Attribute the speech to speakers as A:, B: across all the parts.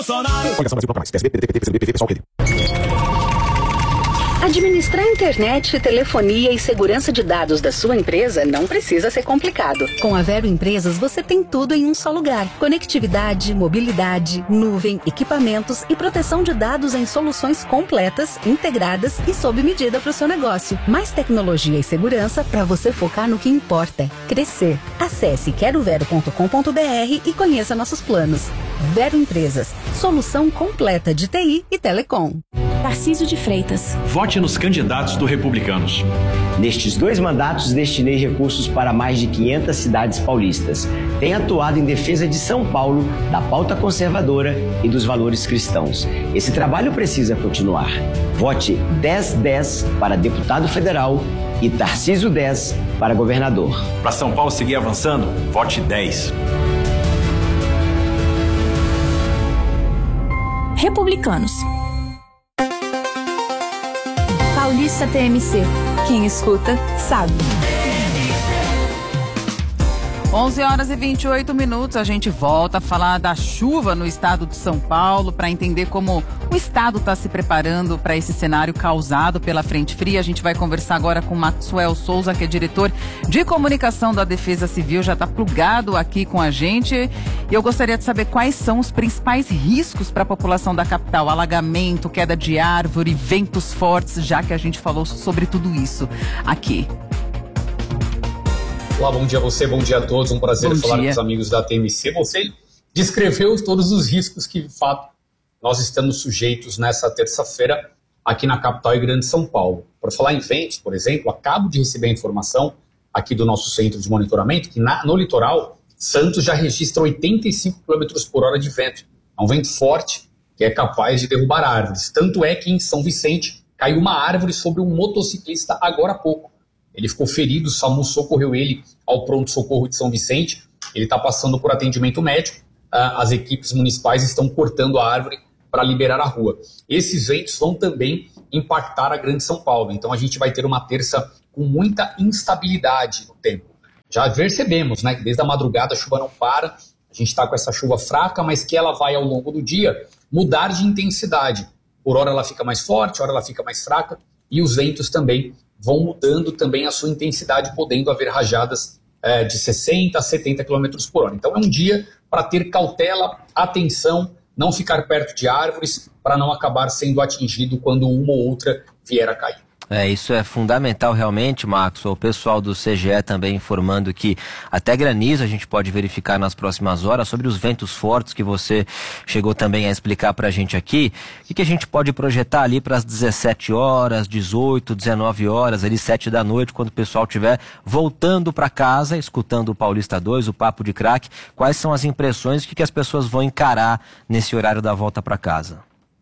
A: Administrar internet, telefonia e segurança de dados da sua empresa não precisa ser complicado. Com a Vero Empresas, você tem tudo em um só lugar. Conectividade, mobilidade, nuvem, equipamentos e proteção de dados em soluções completas, integradas e sob medida para o seu negócio. Mais tecnologia e segurança para você focar no que importa: crescer. Acesse querovero.com.br e conheça nossos planos. Vero Empresas, solução completa de TI e telecom.
B: Tarcísio de Freitas.
C: Vote nos candidatos do Republicanos.
D: Nestes 2 mandatos, destinei recursos para mais de 500 cidades paulistas. Tenho atuado em defesa de São Paulo, da pauta conservadora e dos valores cristãos. Esse trabalho precisa continuar. Vote 1010 para deputado federal e Tarcísio 10 para governador.
C: Para São Paulo seguir avançando, vote 10.
B: Republicanos. Paulista TMC. Quem escuta, sabe.
E: 11h28, a gente volta a falar da chuva no estado de São Paulo para entender como o estado está se preparando para esse cenário causado pela frente fria. A gente vai conversar agora com Maxwell Souza, que é diretor de comunicação da Defesa Civil, já está plugado aqui com a gente. E eu gostaria de saber quais são os principais riscos para a população da capital: alagamento, queda de árvore, ventos fortes, já que a gente falou sobre tudo isso aqui.
F: Olá, bom dia a você, bom dia a todos, um prazer falar com os amigos da TMC. Você descreveu todos os riscos que, de fato, nós estamos sujeitos nessa terça-feira aqui na capital e grande São Paulo. Por falar em ventos, por exemplo, acabo de receber a informação aqui do nosso centro de monitoramento que no litoral, Santos já registra 85 km por hora de vento. É um vento forte que é capaz de derrubar árvores. Tanto é que em São Vicente caiu uma árvore sobre um motociclista agora há pouco. Ele ficou ferido, o SAMU socorreu ele ao pronto-socorro de São Vicente. Ele está passando por atendimento médico. As equipes municipais estão cortando a árvore para liberar a rua. Esses ventos vão também impactar a grande São Paulo. Então a gente vai ter uma terça com muita instabilidade no tempo. Já percebemos, né, que desde a madrugada a chuva não para. A gente está com essa chuva fraca, mas que ela vai ao longo do dia mudar de intensidade. Por hora ela fica mais forte, hora ela fica mais fraca. E os ventos também vão mudando também a sua intensidade, podendo haver rajadas de 60 a 70 km por hora. Então é um dia para ter cautela, atenção, não ficar perto de árvores, para não acabar sendo atingido quando uma ou outra vier a cair.
G: Isso é fundamental realmente, Marcos. O pessoal do CGE também informando que até granizo a gente pode verificar nas próximas horas. Sobre os ventos fortes que você chegou também a explicar pra gente aqui, o que a gente pode projetar ali para as 17 horas, 18, 19 horas, ali 7 da noite, quando o pessoal estiver voltando para casa, escutando o Paulista 2, o Papo de Craque. Quais são as impressões, o que as pessoas vão encarar nesse horário da volta para casa?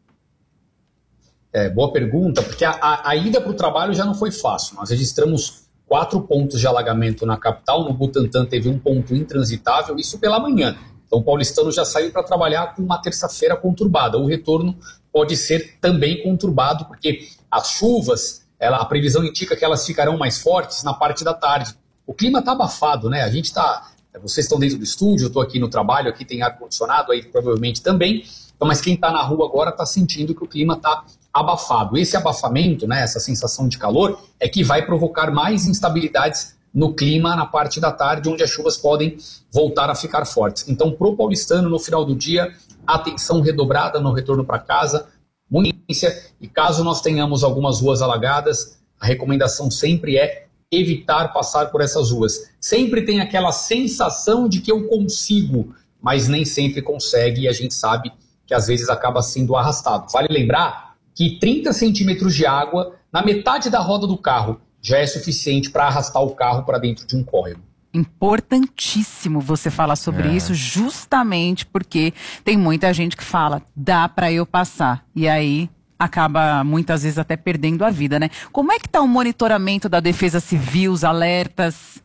F: Boa pergunta, porque a ida para o trabalho já não foi fácil. Nós registramos 4 pontos de alagamento na capital. No Butantã teve um ponto intransitável, isso pela manhã. Então o paulistano já saiu para trabalhar com uma terça-feira conturbada. O retorno pode ser também conturbado, porque as chuvas, a previsão indica que elas ficarão mais fortes na parte da tarde. O clima está abafado, né? Vocês estão dentro do estúdio, eu estou aqui no trabalho, aqui tem ar-condicionado, aí provavelmente também. Então, mas quem está na rua agora está sentindo que o clima está abafado. Esse abafamento, né, essa sensação de calor, é que vai provocar mais instabilidades no clima na parte da tarde, onde as chuvas podem voltar a ficar fortes. Então, pro paulistano, no final do dia, atenção redobrada no retorno para casa, muita ciência, e caso nós tenhamos algumas ruas alagadas, a recomendação sempre é evitar passar por essas ruas. Sempre tem aquela sensação de que eu consigo, mas nem sempre consegue, e a gente sabe que às vezes acaba sendo arrastado. Vale lembrar que 30 centímetros de água na metade da roda do carro já é suficiente para arrastar o carro para dentro de um córrego.
E: Importantíssimo você falar sobre isso, justamente porque tem muita gente que fala, dá para eu passar, e aí acaba muitas vezes até perdendo a vida, né? Como é que está o monitoramento da Defesa Civil, os alertas?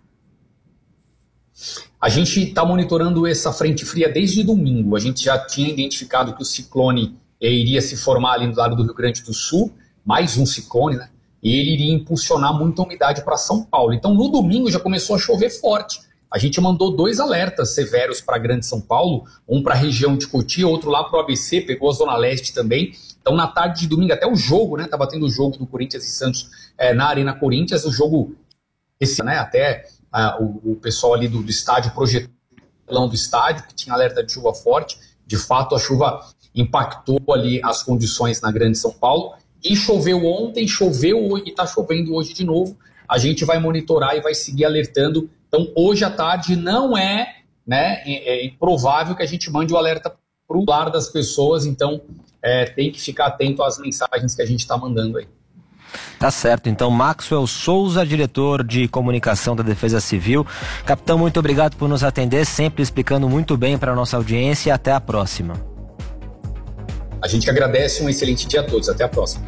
F: A gente está monitorando essa frente fria desde domingo. A gente já tinha identificado que o ciclone iria se formar ali no lado do Rio Grande do Sul, mais um ciclone, né? E ele iria impulsionar muita umidade para São Paulo. Então, no domingo já começou a chover forte a gente mandou 2 alertas severos para a Grande São Paulo, um para a região de Cotia, outro lá para o ABC, pegou a Zona Leste também. Então, na tarde de domingo, até o jogo, né? Estava tendo o jogo do Corinthians e Santos na Arena Corinthians, o jogo, né? Até o pessoal ali do estádio projetou do estádio, que tinha alerta de chuva forte. De fato, a chuva impactou ali as condições na Grande São Paulo. E choveu ontem, choveu hoje e está chovendo hoje de novo. A gente vai monitorar e vai seguir alertando. Então, hoje à tarde não é improvável que a gente mande o alerta para o lar das pessoas. Então, tem que ficar atento às mensagens que a gente está mandando aí.
G: Tá certo, então Maxwell Souza, diretor de comunicação da Defesa Civil. Capitão, muito obrigado por nos atender, sempre explicando muito bem para a nossa audiência, e até a próxima.
F: A gente que agradece, um excelente dia a todos, até a próxima.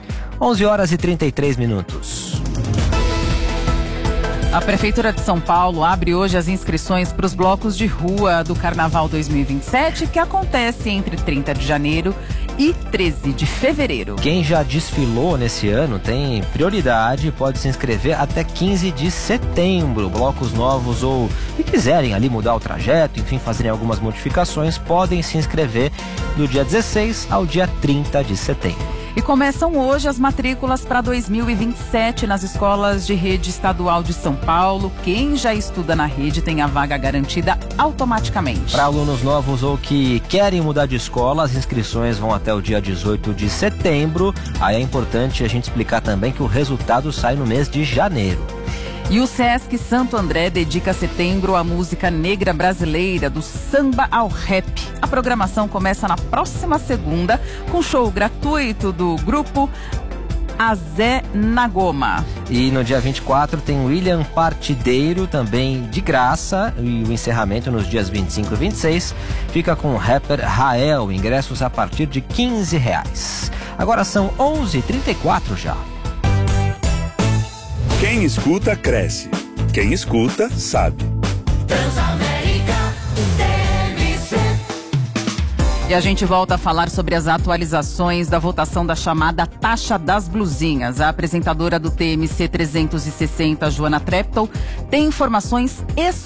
G: 11h33.
E: A Prefeitura de São Paulo abre hoje as inscrições para os blocos de rua do Carnaval 2027, que acontece entre 30 de janeiro e 13 de fevereiro.
G: Quem já desfilou nesse ano tem prioridade e pode se inscrever até 15 de setembro. Blocos novos ou que quiserem ali mudar o trajeto, enfim, fazerem algumas modificações, podem se inscrever do dia 16 ao dia 30 de setembro.
E: E começam hoje as matrículas para 2027 nas escolas de rede estadual de São Paulo. Quem já estuda na rede tem a vaga garantida automaticamente.
G: Para alunos novos ou que querem mudar de escola, as inscrições vão até o dia 18 de setembro. Aí é importante a gente explicar também que o resultado sai no mês de janeiro.
E: E o Sesc Santo André dedica setembro à música negra brasileira, do samba ao rap. A programação começa na próxima segunda, com show gratuito do grupo Azé Nagoma.
G: E no dia 24 tem William Partideiro, também de graça, e o encerramento nos dias 25 e 26 fica com o rapper Rael, ingressos a partir de R$15. Agora são 11h34 já.
H: Quem escuta, cresce. Quem escuta, sabe.
I: Transamérica TMC.
E: E a gente volta a falar sobre as atualizações da votação da chamada taxa das blusinhas. A apresentadora do TMC 360, Joana Treptow, tem informações